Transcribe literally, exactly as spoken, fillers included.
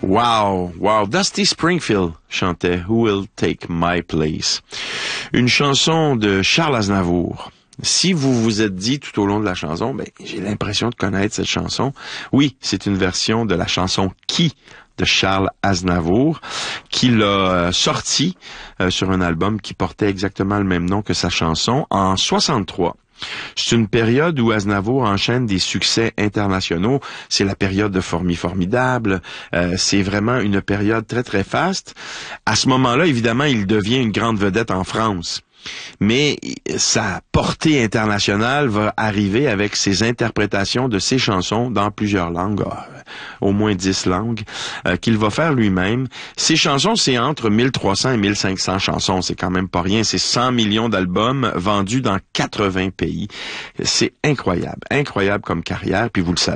Wow, wow. Dusty Springfield chantait Who Will Take My Place. Une chanson de Charles Aznavour. Si vous vous êtes dit tout au long de la chanson, ben, j'ai l'impression de connaître cette chanson. Oui, c'est une version de la chanson Qui de Charles Aznavour, qu'il a sorti euh, sur un album qui portait exactement le même nom que sa chanson en soixante-trois. C'est une période où Aznavour enchaîne des succès internationaux. C'est la période de Formi Formidable. Euh, c'est vraiment une période très, très faste. À ce moment-là, évidemment, il devient une grande vedette en France. Mais sa portée internationale va arriver avec ses interprétations de ses chansons dans plusieurs langues, au moins dix langues, euh, qu'il va faire lui-même. Ses chansons, c'est entre mille trois cents et mille cinq cents chansons, c'est quand même pas rien. C'est cent millions d'albums vendus dans quatre-vingts pays. C'est incroyable, incroyable comme carrière, puis vous le savez.